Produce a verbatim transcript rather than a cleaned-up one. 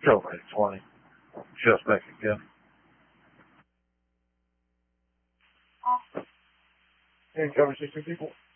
Show rate twenty. Suspect again. And cover sixteen people.